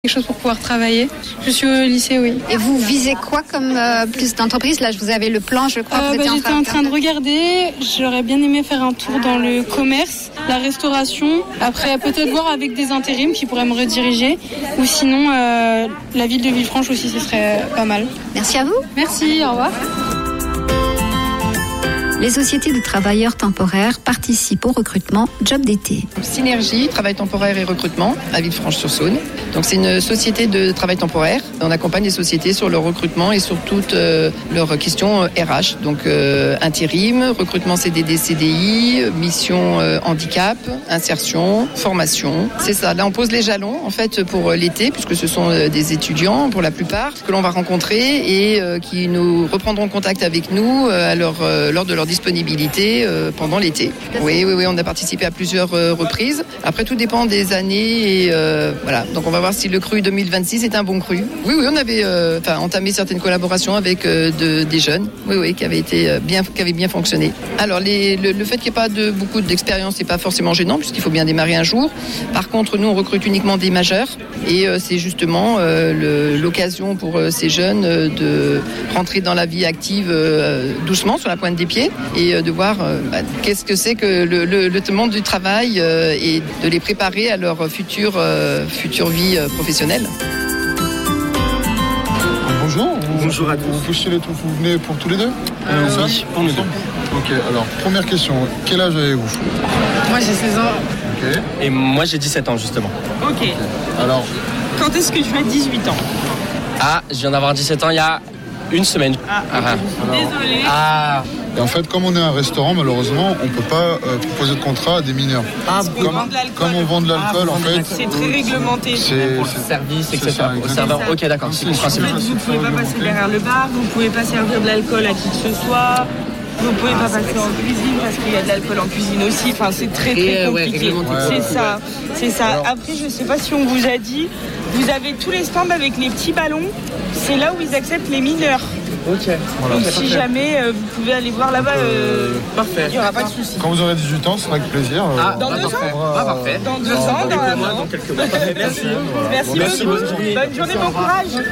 quelque chose pour pouvoir travailler. Je suis au lycée, oui. Et vous visez quoi comme plus d'entreprises? Là, vous avez le plan, je crois. J'étais en train de regarder. J'aurais bien aimé faire un tour dans le commerce, la restauration. Après, peut-être voir avec des intérims qui pourraient me rediriger. Ou sinon, la ville de Villefranche aussi, ce serait pas mal. Merci à vous. Merci, au revoir. Les sociétés de travailleurs temporaires participent au recrutement Job d'été. Synergie, travail temporaire et recrutement à Villefranche-sur-Saône. Donc c'est une société de travail temporaire. On accompagne les sociétés sur leur recrutement et sur toutes leurs questions RH. Donc intérim, recrutement CDD, CDI, mission handicap, insertion, formation. C'est ça. Là on pose les jalons en fait pour l'été puisque ce sont des étudiants pour la plupart que l'on va rencontrer et qui nous reprendront contact avec nous lors de leur disponibilité pendant l'été. Oui, on a participé à plusieurs reprises. Après, tout dépend des années et voilà. Donc, on va voir si le cru 2026 est un bon cru. Oui, on avait entamé certaines collaborations avec des jeunes, qui avaient bien fonctionné. Alors, le fait qu'il n'y ait pas beaucoup d'expérience, c'est pas forcément gênant puisqu'il faut bien démarrer un jour. Par contre, nous, on recrute uniquement des majeurs et c'est justement l'occasion pour ces jeunes de rentrer dans la vie active doucement sur la pointe des pieds. Et de voir qu'est-ce que c'est que le monde du travail et de les préparer à leur future vie professionnelle. Bonjour. Bonjour à tous. Vous venez pour tous les deux? Oui, pour nous deux. Ok, alors première question, quel âge avez-vous? Moi j'ai 16 ans. Ok. Et moi j'ai 17 ans justement. Ok. Alors, quand est-ce que tu as 18 ans? Ah, je viens d'avoir 17 ans il y a une semaine. Désolée. et en fait, comme on est un restaurant, malheureusement, on ne peut pas proposer de contrat à des mineurs. Comme on vend de l'alcool, en fait, c'est très réglementé. Pour le service, etc. Au serveur. Ok, d'accord. C'est le En principe. fait, vous ne pouvez pas passer derrière le bar, vous ne pouvez pas servir de l'alcool à qui que ce soit. Vous ne pouvez pas passer en cuisine parce qu'il y a de l'alcool en cuisine aussi. Enfin, c'est très compliqué. C'est ça. Après, je ne sais pas si on vous a dit, vous avez tous les stands avec les petits ballons. C'est là où ils acceptent les mineurs. Ok. Voilà. Donc si jamais vous pouvez aller voir là-bas, Parfait. il n'y aura pas de souci. quand vous aurez 18 ans, ce sera avec plaisir. Dans 2 ans. Parfait. Dans 2 ans, dans un an. Dans quelques mois. Merci beaucoup. Bonne journée, bon courage.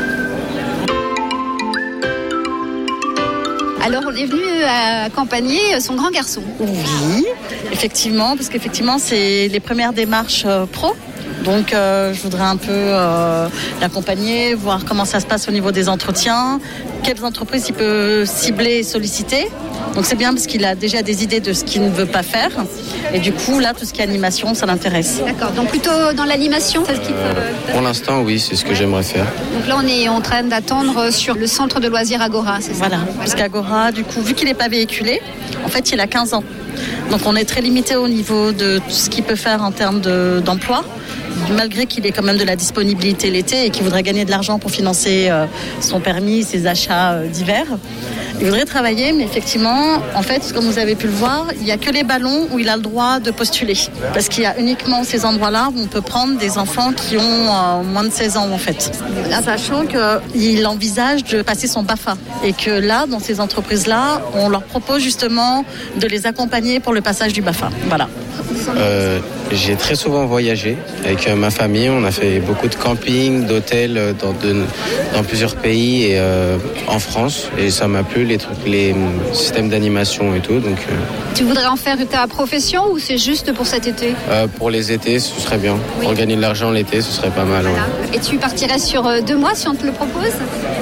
Alors, on est venu accompagner son grand garçon. Oui, effectivement, parce qu'effectivement, c'est les premières démarches pro. Donc, je voudrais un peu l'accompagner, voir comment ça se passe au niveau des entretiens, quelles entreprises il peut cibler et solliciter. Donc, c'est bien parce qu'il a déjà des idées de ce qu'il ne veut pas faire. Et du coup, là, tout ce qui est animation, ça l'intéresse. D'accord, donc plutôt dans l'animation, c'est ce qui peut... Pour l'instant, oui, c'est ce que j'aimerais faire. Donc là, on est en train d'attendre sur le centre de loisirs Agora, c'est ça? Voilà, parce qu'Agora, du coup, vu qu'il n'est pas véhiculé, en fait, il a 15 ans. Donc, on est très limité au niveau de tout ce qu'il peut faire en termes d'emploi. Malgré qu'il ait quand même de la disponibilité l'été et qu'il voudrait gagner de l'argent pour financer son permis, ses achats divers. Il voudrait travailler, mais effectivement, en fait, comme vous avez pu le voir, il n'y a que les ballons où il a le droit de postuler. Parce qu'il y a uniquement ces endroits-là où on peut prendre des enfants qui ont moins de 16 ans, en fait. Sachant qu'il envisage de passer son BAFA. Et que là, dans ces entreprises-là, on leur propose justement de les accompagner pour le passage du BAFA. Voilà. J'ai très souvent voyagé avec ma famille. On a fait beaucoup de camping, d'hôtels dans plusieurs pays et en France. Et ça m'a plu, les systèmes d'animation et tout. Donc, Tu voudrais en faire ta profession ou c'est juste pour cet été? pour les étés, ce serait bien. Oui. Pour gagner de l'argent l'été, ce serait pas mal. Voilà. Ouais. Et tu partirais sur 2 mois si on te le propose?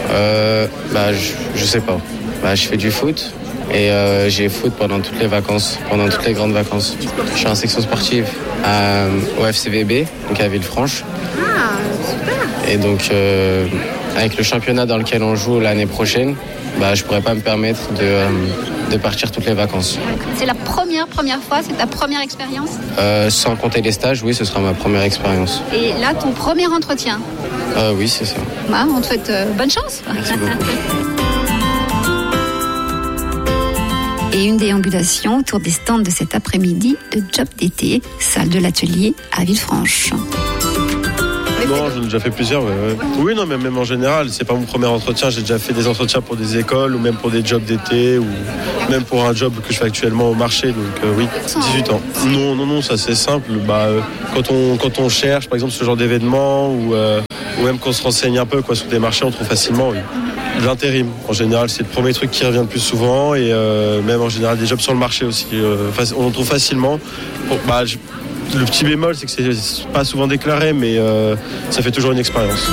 Je sais pas. Je fais du foot. Et j'ai foot pendant toutes les vacances, pendant toutes les grandes vacances. Je suis en section sportive au FCVB, donc à Villefranche. Ah, super. Et donc, avec le championnat dans lequel on joue l'année prochaine, je pourrais pas me permettre de partir toutes les vacances. C'est la première fois, c'est ta première expérience? Sans compter les stages, oui, ce sera ma première expérience. Et là, ton premier entretien? Oui, c'est ça. On te souhaite bonne chance. Merci beaucoup. Et une déambulation autour des stands de cet après-midi de Job d'été, salle de l'atelier à Villefranche. Non, j'en ai déjà fait plusieurs. Ouais. Oui, non, mais même en général, c'est pas mon premier entretien. J'ai déjà fait des entretiens pour des écoles ou même pour des jobs d'été ou même pour un job que je fais actuellement au marché. Donc oui, 18 ans. Non, ça c'est simple. Quand on cherche, par exemple, ce genre d'événement ou même qu'on se renseigne un peu sur des marchés, on trouve facilement. Oui. L'intérim, en général, c'est le premier truc qui revient le plus souvent et même en général des jobs sur le marché aussi. On en trouve facilement. Le petit bémol, c'est que c'est pas souvent déclaré, mais ça fait toujours une expérience.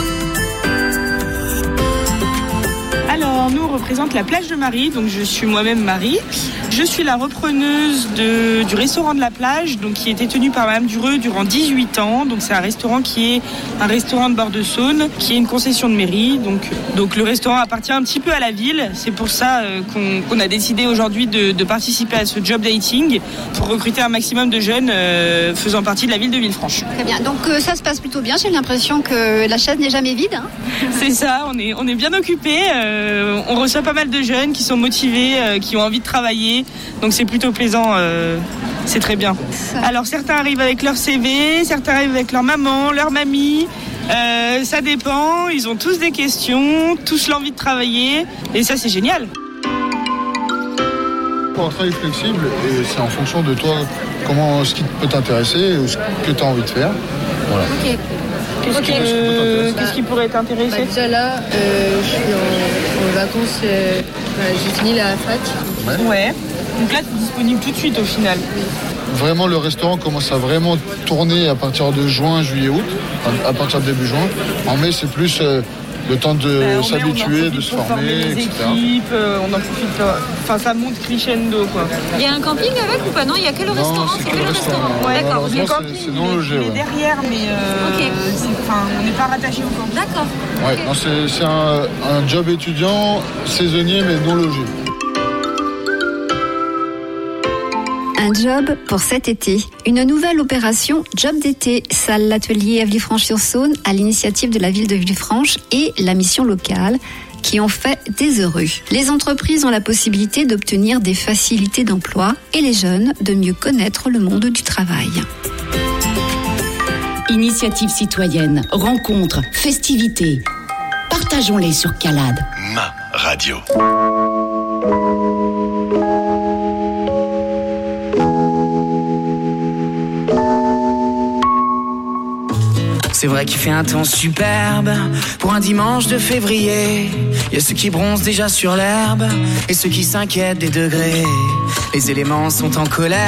Alors, nous, on représente la plage de Marie, donc je suis moi-même Marie. Je suis la repreneuse du restaurant de la plage, donc qui était tenu par Madame Dureux durant 18 ans. Donc c'est un restaurant qui est un restaurant de bord de Saône, qui est une concession de mairie. Donc le restaurant appartient un petit peu à la ville. C'est pour ça qu'on a décidé aujourd'hui de participer à ce job dating pour recruter un maximum de jeunes faisant partie de la ville de Villefranche. Très bien. Donc ça se passe plutôt bien. J'ai l'impression que la chaise n'est jamais vide. Hein. C'est ça. On est bien occupés. On reçoit pas mal de jeunes qui sont motivés, qui ont envie de travailler. Donc c'est plutôt plaisant, c'est très bien. Alors certains arrivent avec leur CV, certains arrivent avec leur maman, leur mamie. Ça dépend, ils ont tous des questions, tous l'envie de travailler. Et ça c'est génial. Pour un travail flexible, et c'est en fonction de toi, ce qui peut t'intéresser ou ce que tu as envie de faire. Voilà. Okay. Qu'est-ce qui pourrait t'intéresser? Déjà là, je suis en vacances, j'ai fini la fac. Ouais. Donc là, tu es disponible tout de suite au final. Vraiment, le restaurant commence à vraiment tourner à partir de juin, juillet, août, à partir de début juin. En mai, c'est plus le temps de s'habituer, de se former, les etc. équipes, on en profite. Enfin, ça monte crescendo, quoi. Il y a un camping avec ou pas? Non, il n'y a que le restaurant. C'est que le restaurant. Ouais, d'accord. Le camping, c'est non logé. Il est derrière, mais on n'est pas rattaché au camping. D'accord. Ouais, okay. C'est un job étudiant, saisonnier, mais non logé. Un job pour cet été. Une nouvelle opération Job d'été, salle l'atelier à Villefranche-sur-Saône à l'initiative de la ville de Villefranche et la mission locale qui ont fait des heureux. Les entreprises ont la possibilité d'obtenir des facilités d'emploi et les jeunes de mieux connaître le monde du travail. Initiatives citoyennes, rencontres, festivités. Partageons-les sur Calade. Ma radio. C'est vrai qu'il fait un temps superbe pour un dimanche de février. Il y a ceux qui bronzent déjà sur l'herbe et ceux qui s'inquiètent des degrés. Les éléments sont en colère.